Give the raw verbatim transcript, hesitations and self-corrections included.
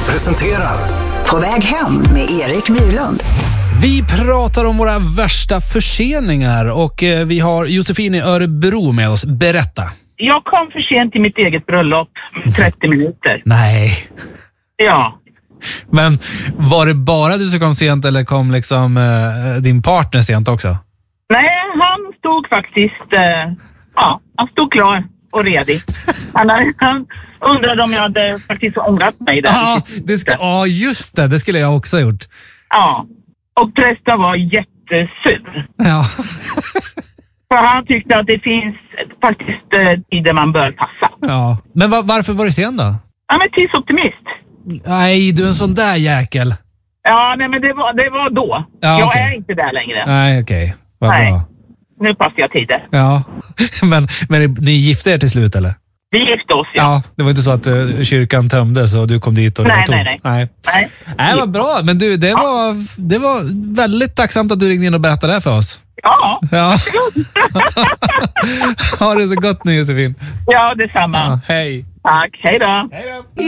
presenterar På väg hem med Erik Myrlund. Vi pratar om våra värsta förseningar och eh, vi har Josefin i Örebro med oss. Berätta. Jag kom för sent till mitt eget bröllop, trettio minuter. Nej. Ja. Men var det bara du som kom sent eller kom liksom eh, din partner sent också? Nej, han stod faktiskt, eh, ja, han stod klar och redig. Han, han undrade om jag hade faktiskt ångrat mig där. Ja, det ska, ja, just det. Det skulle jag också ha gjort. Ja, och prästen var jättesur. Ja. För han tyckte att det finns faktiskt eh, tider man bör passa. Ja. Men va- varför var det sen då? Ja, men tidsoptimist. Nej, du är en sån där jäkel. Ja, nej, men det var, det var då. Ja, jag okej. är inte där längre. Nej, okej. Okay. Vad Nej. bra. Nu passar jag tider. Ja. Men, men ni gifte er till slut, eller? Vi gifte oss, ja. Ja, det var inte så att uh, kyrkan tömdes och du kom dit och det Nej, var tomt. nej, nej. Nej, Nej. nej vad bra. Men du, det var, det var väldigt tacksamt att du ringde in och berättade det här för oss. Ja. Ja. Ha det så gott nu, Josefin. Ja, detsamma. Ja, hej. Tack, hej då. Hej då.